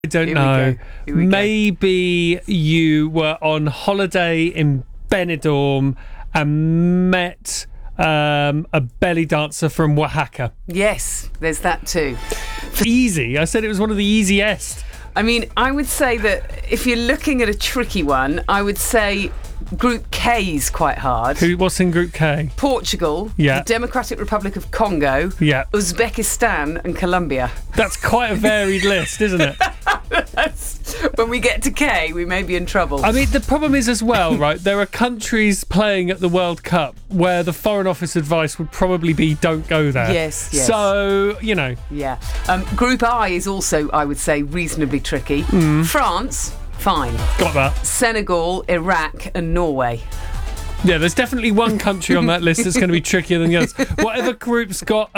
I don't know. Maybe you were on holiday in Benidorm and met a belly dancer from Oaxaca. Yes, there's that too. Easy. I said it was one of the easiest. I mean, I would say that if you're looking at a tricky one, I would say Group K is quite hard. What's in Group K? Portugal, Yeah. the Democratic Republic of Congo, Yeah. Uzbekistan and Colombia. That's quite a varied list, isn't it? When we get to K, we may be in trouble. I mean, the problem is as well, right, there are countries playing at the World Cup where the Foreign Office advice would probably be don't go there. Yes. So, you know. Yeah. Group I is also, I would say, reasonably tricky. France, fine. Got that. Senegal, Iraq and Norway. Yeah, there's definitely one country on that list that's going to be trickier than the others. Whatever group's got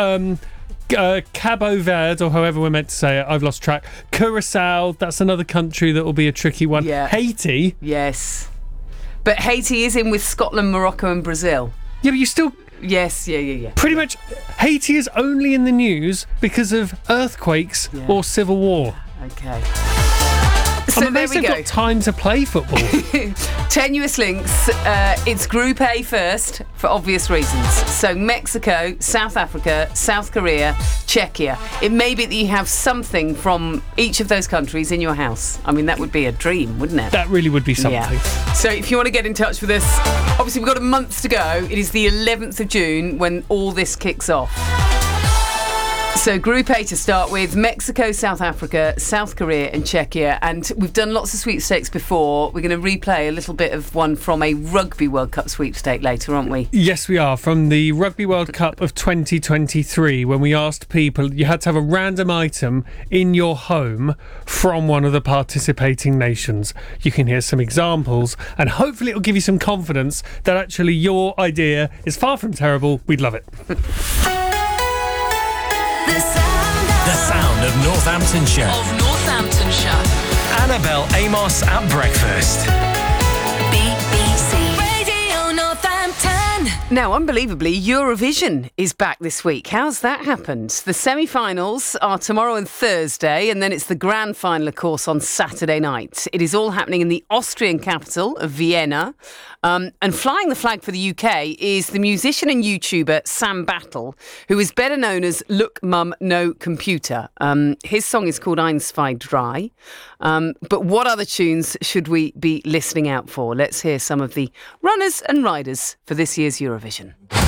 Cabo Verde, or however we're meant to say it, I've lost track. Curacao, that's another country that will be a tricky one. Yeah. Haiti. Yes. But Haiti is in with Scotland, Morocco and Brazil. Yeah, but you still... Yes, yeah. Pretty much, Haiti is only in the news because of earthquakes or civil war. Okay. So there we go. Got time to play football. Tenuous links. It's Group A first for obvious reasons. So Mexico, South Africa, South Korea, Czechia. It may be that you have something from each of those countries in your house. I mean, that would be a dream, wouldn't it? That really would be something. Yeah. So if you want to get in touch with us, obviously we've got a month to go. It is the 11th of June when all this kicks off. So Group A to start with, Mexico, South Africa, South Korea and Czechia. And we've done lots of sweepstakes before. We're going to replay a little bit of one from a Rugby World Cup sweepstake later, aren't we? Yes, we are. From the Rugby World Cup of 2023, when we asked people, you had to have a random item in your home from one of the participating nations. You can hear some examples and hopefully it'll give you some confidence that actually your idea is far from terrible. We'd love it. The sound of Northamptonshire. Annabelle Amos at breakfast. BBC Radio Northampton. Now, unbelievably, Eurovision is back this week. How's that happened? The semi-finals are tomorrow and Thursday, and then it's the grand final, of course, on Saturday night. It is all happening in the Austrian capital of Vienna. And flying the flag for the UK is the musician and YouTuber Sam Battle, who is better known as Look Mum No Computer. His song is called Eins, zwei, drei. But what other tunes should we be listening out for? Let's hear some of the runners and riders for this year's Eurovision.